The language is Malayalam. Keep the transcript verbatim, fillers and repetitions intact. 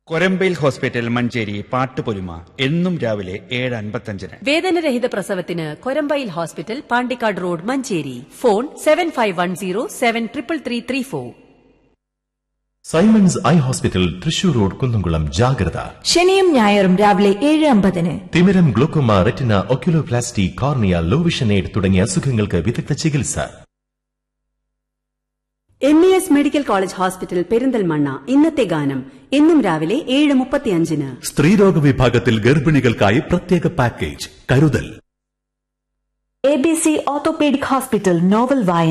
കൊരമ്പയിൽ ഹോസ്പിറ്റൽ മഞ്ചേരി പാട്ടുപൊലിമ എന്നും രാവിലെ ഏഴ് അൻപത്തഞ്ചിന്. വേദനരഹിത പ്രസവത്തിന് Korambayil hospital, Pandikkad road, Manjeri. Phone seven five one zero seven triple three three four. Symons eye hospital, Thrissur road, Kunnamkulam. ജാഗ്രത. ശനിയും ഞായറും രാവിലെ ഏഴ് അമ്പതിന്. തിമിരം, glaucoma, retina, oculoplasty, cornea, low vision aid തുടങ്ങിയ അസുഖങ്ങൾക്ക് വിദഗ്ധ ചികിത്സ. M E S medical college hospital, Perinthalmanna. ഇന്നത്തെ ഗാനം എന്നും രാവിലെ ഏഴ് മുപ്പത്തിയഞ്ചിന്. സ്ത്രീരോഗ വിഭാഗത്തിൽ ഗർഭിണികൾക്കായി പ്രത്യേക പാക്കേജ്. കരുതൽ. A B C orthopaedic hospital, novel വായന.